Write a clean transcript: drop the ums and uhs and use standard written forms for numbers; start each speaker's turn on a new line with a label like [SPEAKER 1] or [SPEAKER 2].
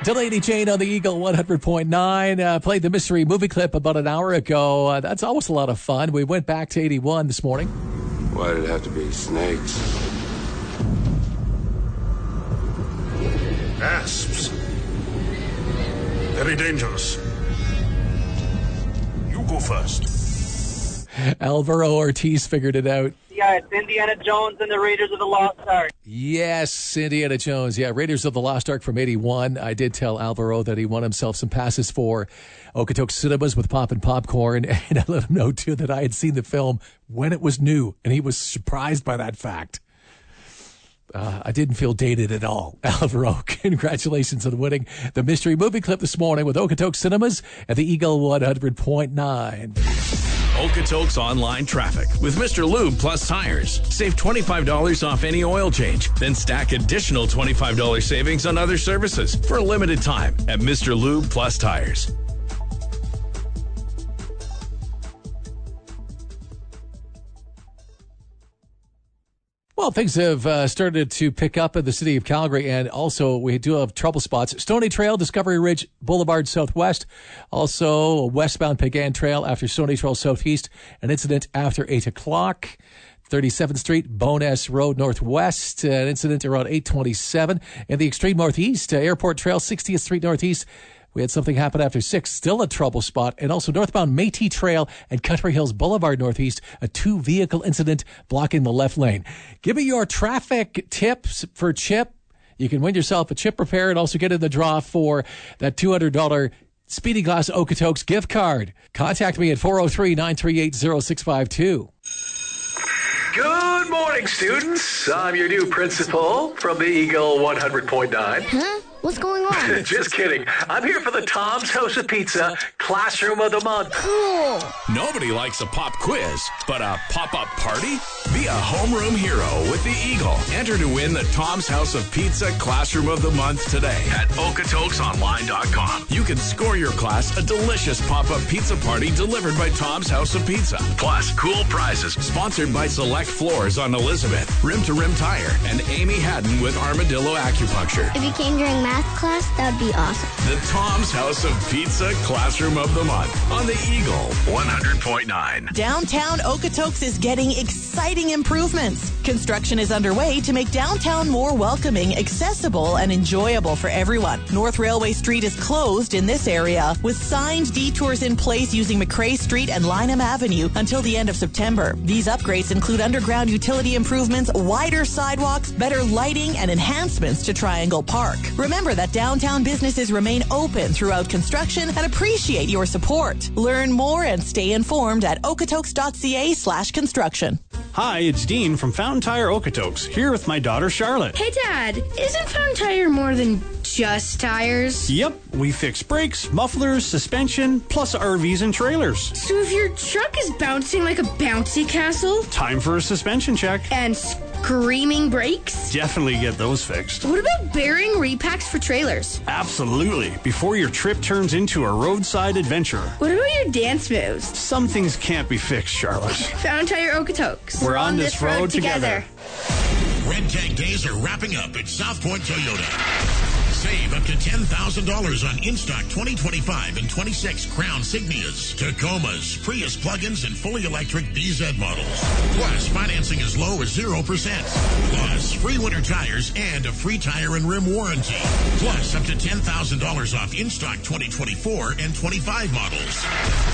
[SPEAKER 1] Delaney Jane on the Eagle 100.9. Played the mystery movie clip about an hour ago. That's always a lot of fun. We went back to 81 this morning.
[SPEAKER 2] Why did it have to be snakes?
[SPEAKER 3] Asps. Very dangerous. You go first.
[SPEAKER 1] Alvaro Ortiz figured it out.
[SPEAKER 4] Yeah, it's Indiana Jones and the Raiders of the Lost Ark.
[SPEAKER 1] Yes, Indiana Jones. Yeah, Raiders of the Lost Ark from 81. I did tell Alvaro that he won himself some passes for Okotoks Cinemas with Pop and Popcorn. And I let him know, too, that I had seen the film when it was new. And he was surprised by that fact. I didn't feel dated at all. Alvaro, congratulations on winning the mystery movie clip this morning with Okotoks Cinemas at the Eagle 100.9.
[SPEAKER 5] Okotoks online traffic with Mr. Lube Plus Tires. Save $25 off any oil change. Then stack additional $25 savings on other services for a limited time at Mr. Lube Plus Tires.
[SPEAKER 1] Well, things have started to pick up in the city of Calgary, and also we do have trouble spots. Stony Trail, Discovery Ridge Boulevard Southwest. Also, westbound Pagan Trail after Stony Trail Southeast. An incident after 8 o'clock. 37th Street, Bowness Road Northwest. An incident around 8:27. In the extreme northeast, Airport Trail, 60th Street Northeast. We had something happen after 6, still a trouble spot. And also northbound Métis Trail and Country Hills Boulevard Northeast, a 2-vehicle incident blocking the left lane. Give me your traffic tips for Chip. You can win yourself a Chip repair and also get in the draw for that $200 Speedy Glass Okotoks gift card. Contact me at 403-938-0652.
[SPEAKER 6] Good morning, students. I'm your new principal from the Eagle 100.9.
[SPEAKER 7] Huh? What's going on?
[SPEAKER 6] Just kidding. I'm here for the Tom's House of Pizza Classroom of the Month.
[SPEAKER 7] Cool.
[SPEAKER 5] Nobody likes a pop quiz, but a pop-up party? Be a homeroom hero with the Eagle. Enter to win the Tom's House of Pizza Classroom of the Month today at okatoksonline.com. You can score your class a delicious pop-up pizza party delivered by Tom's House of Pizza. Plus, cool prizes sponsored by Select Floors on Elizabeth, Rim to Rim Tire, and Amy Haddon with Armadillo Acupuncture.
[SPEAKER 7] If you came during math class, that'd be awesome.
[SPEAKER 5] The Tom's House of Pizza Classroom of the Month on the Eagle 100.9.
[SPEAKER 8] Downtown Okotoks is getting exciting improvements. Construction is underway to make downtown more welcoming, accessible, and enjoyable for everyone. North Railway Street is closed in this area with signed detours in place using McRae Street and Lynham Avenue until the end of September. These upgrades include underground utility improvements, wider sidewalks, better lighting, and enhancements to Triangle Park. Remember that downtown businesses remain open throughout construction and appreciate your support. Learn more and stay informed at okotoks.ca/construction.
[SPEAKER 9] Hi, it's Dean from Fountain Tire Okotoks, here with my daughter Charlotte.
[SPEAKER 10] Hey Dad, isn't Fountain Tire more than just tires?
[SPEAKER 9] Yep, we fix brakes, mufflers, suspension, plus RVs and trailers.
[SPEAKER 10] So if your truck is bouncing like a bouncy castle?
[SPEAKER 9] Time for a suspension check.
[SPEAKER 10] And screaming brakes?
[SPEAKER 9] Definitely get those fixed.
[SPEAKER 10] What about bearing repacks for trailers?
[SPEAKER 9] Absolutely, before your trip turns into a roadside adventure.
[SPEAKER 10] What about your dance moves?
[SPEAKER 9] Some things can't be fixed, Charlotte.
[SPEAKER 10] Fountain Tire Okotoks.
[SPEAKER 9] We're on this road together.
[SPEAKER 11] Red Tag Days are wrapping up at South Point Toyota. Save up to $10,000 on in-stock 2025 and 26 Crown Signias, Tacomas, Prius plug-ins, and fully electric BZ models. Plus, financing as low as 0%. Plus, free winter tires and a free tire and rim warranty. Plus, up to $10,000 off in-stock 2024 and 25 models.